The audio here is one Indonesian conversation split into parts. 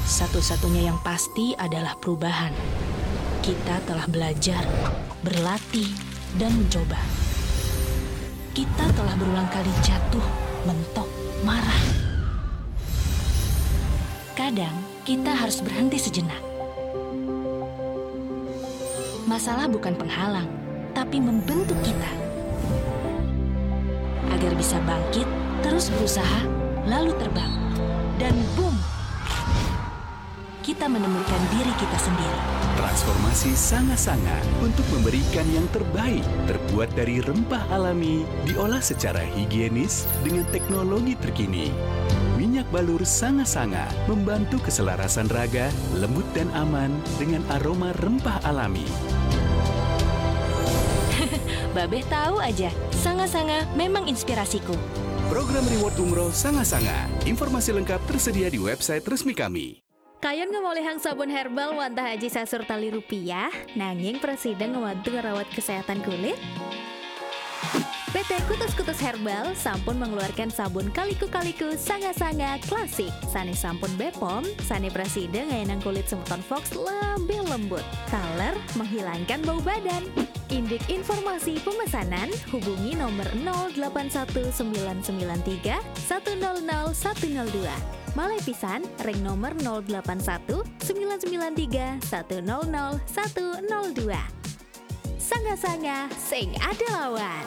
Satu-satunya yang pasti adalah perubahan. Kita telah belajar, berlatih, dan mencoba. Kita telah berulang kali jatuh, mentok, marah. Kadang kita harus berhenti sejenak. Masalah bukan penghalang, tapi membentuk kita. Agar bisa bangkit, terus berusaha, lalu terbang. Dan boom! Kita menemukan diri kita sendiri. Transformasi Sanga-Sanga untuk memberikan yang terbaik, terbuat dari rempah alami, diolah secara higienis dengan teknologi terkini. Minyak balur Sanga-Sanga membantu keselarasan raga, lembut dan aman dengan aroma rempah alami. Babeh tahu aja, Sanga-Sanga memang inspirasiku. Program reward umroh Sanga-Sanga. Informasi lengkap tersedia di website resmi kami. Kayon ngomolehang sabun herbal wantah haji sasur tali rupiah, nanging presiden ngewantu ngerawat kesehatan kulit. PT Kutus-Kutus Herbal sampun mengeluarkan sabun kaliku-kaliku Sanga-Sanga klasik. Sani sampun Bepom, sani presiden ngayenang kulit semeton Fox lebih lembut. Taler menghilangkan bau badan. Indik informasi pemesanan hubungi nomor 081993 100 102. Malai pisan ring nomor 081 993 100 102. Sanga-Sanga sing ada lawan.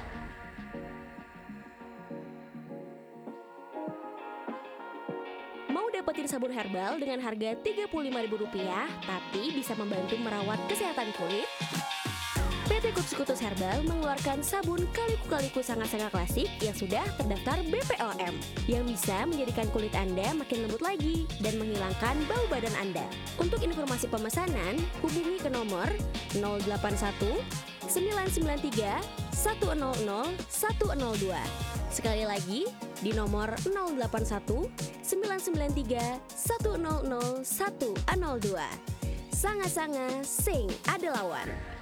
Mau dapetin sabun herbal dengan harga Rp35.000 tapi bisa membantu merawat kesehatan kulit? PT Kutus-Kutus Herbal mengeluarkan sabun kaliku-kaliku Sanga-Sanga klasik yang sudah terdaftar BPOM yang bisa menjadikan kulit Anda makin lembut lagi dan menghilangkan bau badan Anda. Untuk informasi pemesanan, hubungi ke nomor 081 993 100 102. Sekali lagi, di nomor 081 993 100 102. Sanga-Sanga sing ada lawan.